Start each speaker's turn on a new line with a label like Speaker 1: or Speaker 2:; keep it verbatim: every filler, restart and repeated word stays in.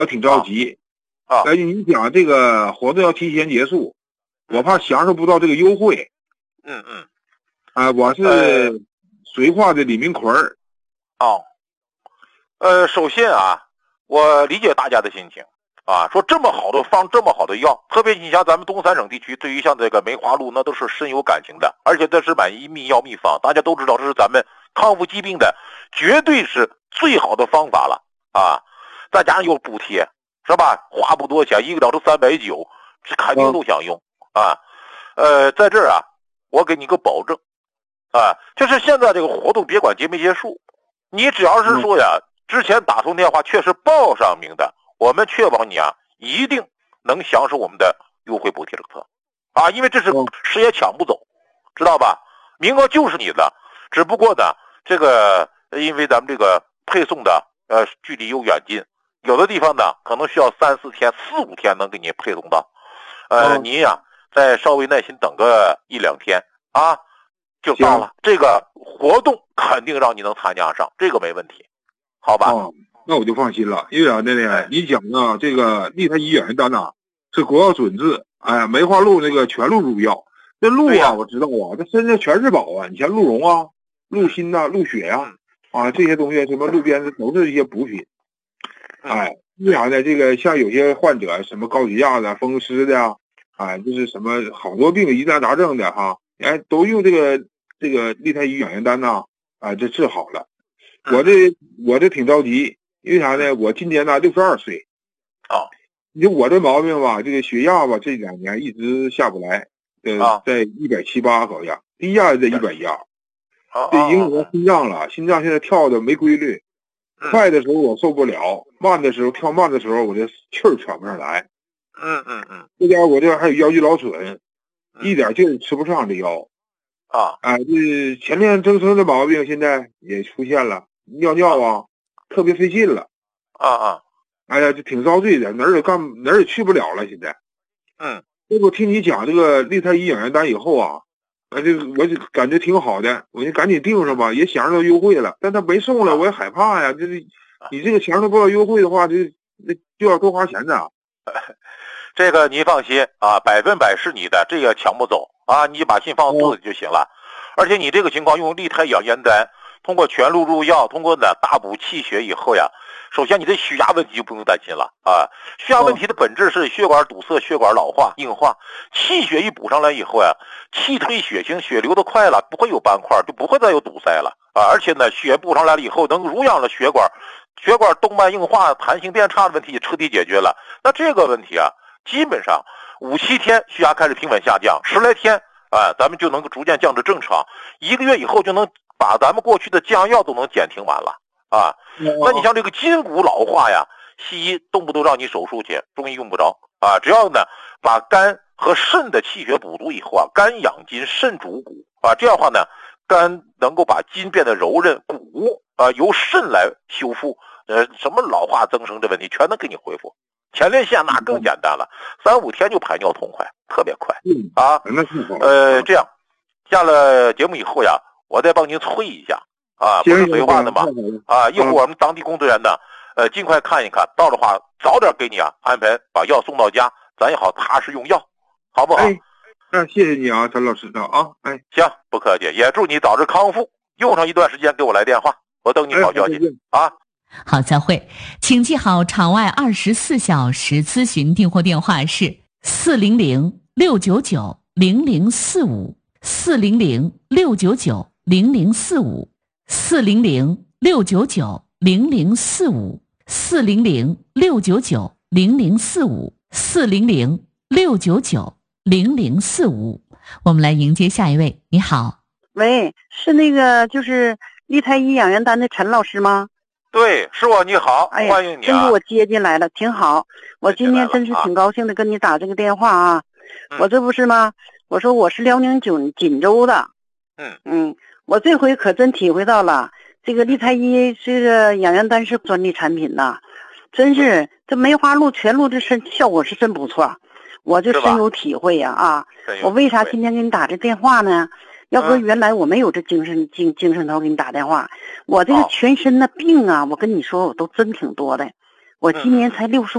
Speaker 1: 我挺着急。
Speaker 2: 啊，
Speaker 1: 而且你想这个活动要提前结束，我怕享受不到这个优惠。
Speaker 2: 嗯嗯。
Speaker 1: 啊、呃，我是绥化的李明奎儿。
Speaker 2: 哦。呃，首先啊，我理解大家的心情啊，说这么好的方，这么好的药，特别你像咱们东三省地区，对于像这个梅花鹿，那都是深有感情的，而且这是买一秘药秘方，大家都知道这是咱们康复疾病的绝对是最好的方法了啊！再加上有补贴，是吧？花不多钱，一个疗程三百九，这肯定都想用啊。呃，在这儿啊，我给你个保证啊，就是现在这个活动别管结没结束，你只要是说呀。嗯之前打通电话确实报上名的，我们确保你啊一定能享受我们的优惠补贴政策啊，因为这是谁也抢不走，知道吧？名额就是你的，只不过呢，这个因为咱们这个配送的呃距离有远近，有的地方呢可能需要三四天、四五天能给你配送到，呃，您呀再稍微耐心等个一两天啊，就到了。这个活动肯定让你能参加上，这个没问题。好吧、
Speaker 1: 哦，那我就放心了，因为啥呢？你讲呢，这个利他伊养元丹呐是国药准字，哎呀，梅花鹿那个全鹿入药，这鹿啊，我知道啊，这身上全是宝啊，你像鹿茸啊、鹿心呐、啊、鹿血呀、啊，啊这些东西，什么鹿鞭子都是一些补品。哎，为啥呢？这个像有些患者，什么高血压的、风湿的，哎，就是什么好多病疑难杂症的哈，哎，都用这个这个利他伊养元丹呐，啊，这治好了。我这我这挺着急，因为啥呢？我今年呢六十二岁，
Speaker 2: 啊，
Speaker 1: 你说我这毛病吧，这个血压吧，这两年一直下不来，呃，在一百七八高压，低压在一百一二，这影响到心脏了，心脏现在跳的没规律，快的时候我受不了，慢的时候跳慢的时候我这气儿喘不上来，
Speaker 2: 嗯嗯嗯，
Speaker 1: 这家伙这还有腰肌劳损，一点劲儿吃不上这腰，
Speaker 2: 啊，
Speaker 1: 哎，这前面增生的毛病现在也出现了。尿尿啊，特别费劲了，
Speaker 2: 啊啊，
Speaker 1: 哎呀，就挺遭罪的，哪儿也干哪儿也去不了了。现在，
Speaker 2: 嗯，
Speaker 1: 这不听你讲这个利他伊养元丹以后啊，啊，这个我就感觉挺好的，我就赶紧订上吧，也享受到优惠了。但他没送了，我也害怕呀。就是你这个享受不到优惠的话，就那就要多花钱的。
Speaker 2: 这个您放心啊，百分百是你的，这个抢不走啊，你把心放肚子就行了。而且你这个情况用利他养元丹。通过全鹿入药，通过呢大补气血以后呀，首先你的血压问题就不用担心了啊。血压问题的本质是血管堵塞、血管老化、硬化，气血一补上来以后呀，气推血行，血流得快了，不会有斑块，就不会再有堵塞了啊。而且呢，血补上来了以后，能濡养了血管，血管动脉硬化、弹性变差的问题彻底解决了。那这个问题啊，基本上五七天血压开始平稳下降，十来天啊，咱们就能够逐渐降至正常，一个月以后就能。把咱们过去的降药都能减停完了啊！那你像这个筋骨老化呀，西医动不动让你手术去，中医用不着啊。只要呢把肝和肾的气血补足以后啊，肝养筋，肾主骨啊，这样的话呢，肝能够把筋变得柔韧，骨啊由肾来修复，呃，什么老化增生这问题全能给你恢复。前列腺那更简单了，三五天就排尿痛快，特别快啊。呃，这样下了节目以后呀。我再帮您催一下啊，不是废话的嘛啊！一会儿我们当地工作人员呢，呃，尽快看一看，到的话早点给你啊安排把药送到家，咱也好踏实用药，好不好？
Speaker 1: 哎，那谢谢你啊，陈老师的啊，哎，
Speaker 2: 行，不客气，也祝你早日康复。用上一段时间给我来电话，我等你好消息、哎、啊。
Speaker 3: 好，再会，请记好场外二十四小时咨询订货电话是四零零六九九零零四五四零零六九九。零零四五四零零六九九零零四五四零零六九九零零四五四零零六九九零零四五，我们来迎接下一位。你好，
Speaker 4: 喂，是那个就是利他伊养元丹的陈老师吗？
Speaker 2: 对，是我。你好，
Speaker 4: 哎
Speaker 2: 欢迎你啊！
Speaker 4: 真给我接进来了，挺好。我今天真是挺高兴的，跟你打这个电话啊。
Speaker 2: 嗯、
Speaker 4: 我这不是吗？我说我是辽宁锦锦州的。
Speaker 2: 嗯
Speaker 4: 嗯。我这回可真体会到了，这个利他伊这个养元丹是专利产品呐，真是这梅花鹿全鹿这身效果是真不错，我就深有体会呀 啊, 啊！我为啥今天给你打这电话呢？要不原来我没有这精神精精神头给你打电话，我这个全身的病啊，我跟你说我都真挺多的， 我今年才六十